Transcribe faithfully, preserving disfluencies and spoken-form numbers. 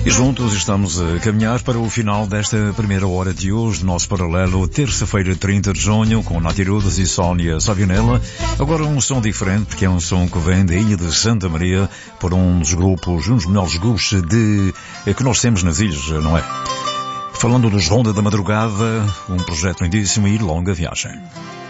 E juntos estamos a caminhar para o final desta primeira hora de hoje, do nosso paralelo, terça-feira, trinta de junho, com Natirudas e Sónia Savionella. Agora um som diferente, porque é um som que vem da Ilha de Santa Maria, por um dos grupos, um dos melhores grupos de, que nós temos nas ilhas, não é? Falando dos Ronda da Madrugada, um projeto lindíssimo e longa viagem.